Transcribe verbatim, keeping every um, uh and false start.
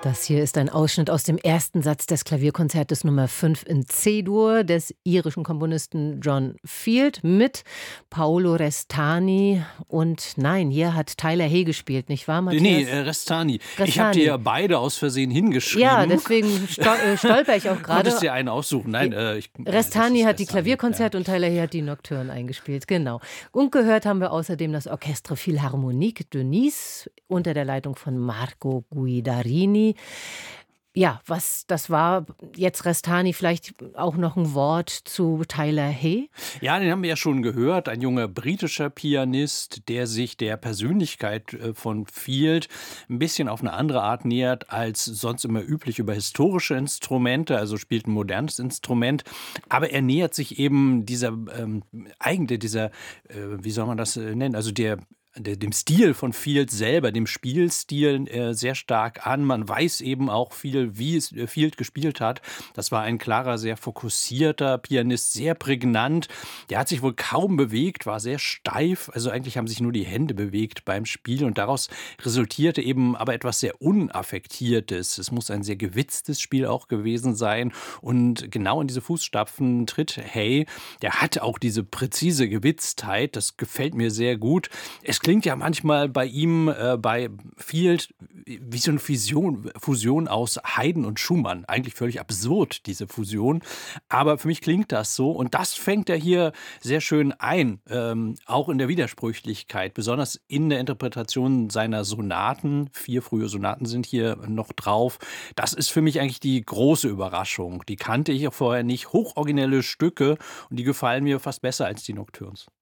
Das hier ist ein Ausschnitt aus dem ersten Satz des Klavierkonzertes Nummer fünf in C-Dur des irischen Komponisten John Field mit Paolo Restani. Und nein, hier hat Tyler Hay gespielt, nicht wahr, Matthias? Nee, äh, Restani. Restani. Ich habe dir ja beide aus Versehen hingeschrieben. Ja, deswegen stol äh, stolper ich auch Du gerade. konntest dir einen aussuchen. Nein, äh, ich, Restani äh, hat die Restani, Klavierkonzerte ja. und Tyler Hay hat die Nocturne eingespielt, genau. Und gehört haben wir außerdem das Orchestre Philharmonique de Nice unter der Leitung von Marco Guidarini. Ja, was das war jetzt Restani, vielleicht auch noch ein Wort zu Tyler Hay? Ja, den haben wir ja schon gehört. Ein junger britischer Pianist, der sich der Persönlichkeit äh, von Field ein bisschen auf eine andere Art nähert als sonst immer üblich über historische Instrumente, also spielt ein modernes Instrument. Aber er nähert sich eben dieser, ähm, eigentlich dieser, äh, wie soll man das äh, nennen, also der dem Stil von Field selber, dem Spielstil äh, sehr stark an. Man weiß eben auch viel, wie es äh, Field gespielt hat. Das war ein klarer, sehr fokussierter Pianist, sehr prägnant. Der hat sich wohl kaum bewegt, war sehr steif. Also eigentlich haben sich nur die Hände bewegt beim Spiel und daraus resultierte eben aber etwas sehr Unaffektiertes. Es muss ein sehr gewitztes Spiel auch gewesen sein und genau in diese Fußstapfen tritt Hay. Der hat auch diese präzise Gewitztheit, das gefällt mir sehr gut. Es klingt ja manchmal bei ihm, äh, bei Field, wie so eine Fusion, Fusion aus Haydn und Schumann. Eigentlich völlig absurd, diese Fusion. Aber für mich klingt das so. Und das fängt er hier sehr schön ein, ähm, auch in der Widersprüchlichkeit, besonders in der Interpretation seiner Sonaten. Vier frühe Sonaten sind hier noch drauf. Das ist für mich eigentlich die große Überraschung. Die kannte ich vorher nicht. Hochoriginelle Stücke und die gefallen mir fast besser als die Nocturnes.